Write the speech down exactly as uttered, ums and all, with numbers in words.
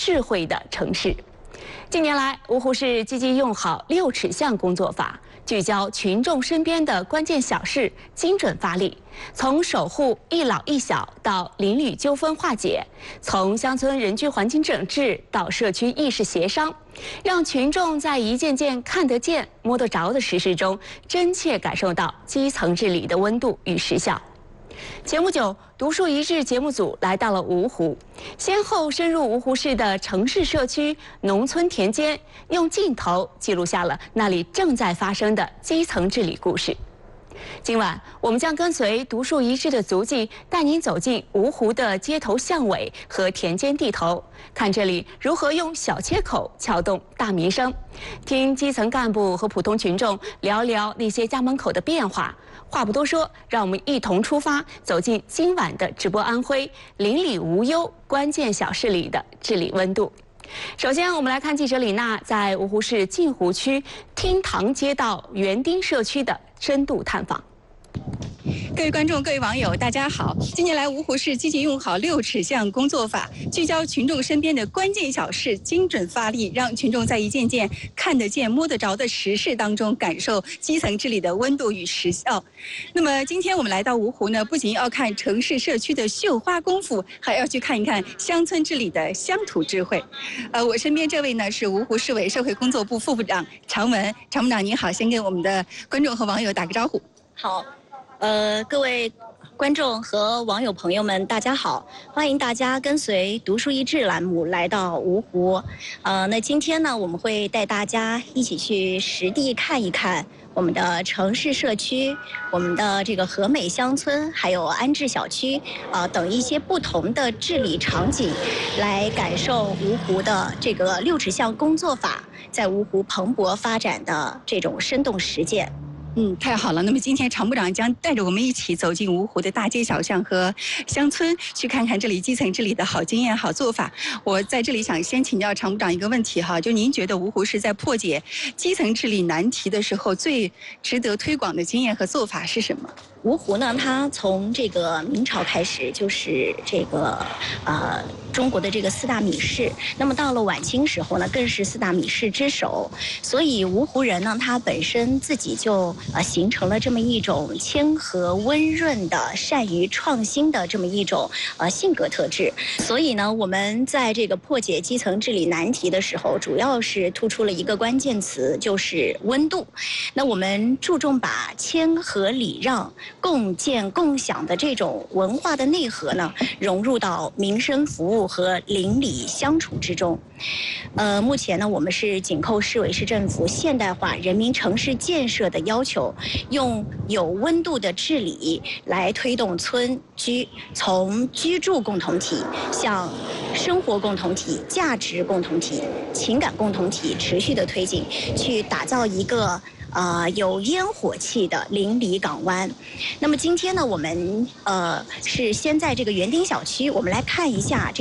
智慧的城市。近年来，芜湖市积极用好六尺巷工作法，聚焦群众身边的关键小事，精准发力。从守护一老一小到邻里纠纷化解，从乡村人居环境整治到社区意识协商，让群众在一件件看得见、摸得着的实事中，真切感受到基层治理的温度与实效。节目九，独树一帜节目组来到了芜湖，先后深入芜湖市的城市社区、农村田间，用镜头记录下了那里正在发生的基层治理故事。今晚，我们将跟随独树一帜的足迹，带您走进芜湖的街头巷尾和田间地头，看这里如何用小切口撬动大民生，听基层干部和普通群众聊聊那些家门口的变化。话不多说，让我们一同出发，走进今晚的直播安徽邻里无忧关键小事里的治理温度。首先，我们来看记者李娜在芜湖市镜湖区厅堂街道园丁社区的深度探访。 各位观众、各位网友，大家好！近年来，芜湖市积极用好六尺巷工作法，聚焦群众身边的关键小事，精准发力，让群众在一件件看得见、摸得着的实事当中，感受基层治理的温度与实效。那么，今天我们来到芜湖呢，不仅要看城市社区的绣花功夫，还要去看一看乡村治理的乡土智慧。呃，我身边这位呢是芜湖市委社会工作部副部长常文，常部长您好，先跟我们的观众和网友打个招呼。 好。呃，各位观众和网友朋友们，大家好！欢迎大家跟随“独树一帜”栏目来到芜湖。呃，那今天呢，我们会带大家一起去实地看一看我们的城市社区、我们的这个和美乡村，还有安置小区啊、呃、等一些不同的治理场景，来感受芜湖的这个六尺巷工作法在芜湖蓬勃发展的这种生动实践。 嗯，太好了。那么今天常部长将带着我们一起走进芜湖的大街小巷和乡村，去看看这里基层治理的好经验、好做法。我在这里想先请教常部长一个问题哈，就您觉得芜湖市在破解基层治理难题的时候，最值得推广的经验和做法是什么？ 芜湖呢，它从这个明朝开始就是这个呃中国的这个四大米市，那么到了晚清时候呢，更是四大米市之首。所以芜湖人呢，他本身自己就呃形成了这么一种谦和温润的、善于创新的这么一种呃性格特质。所以呢，我们在这个破解基层治理难题的时候，主要是突出了一个关键词，就是温度。那我们注重把谦和礼让、共建共享的这种文化的内核呢，融入到民生服务和邻里相处之中。呃，目前呢，我们是紧扣市委市政府现代化人民城市建设的要求，用有温度的治理来推动村居从居住共同体向生活共同体、价值共同体、情感共同体持续的推进，去打造一个呃，有烟火气的邻里港湾。那么今天呢，我们呃是先在这个园丁小区，我们来看一下这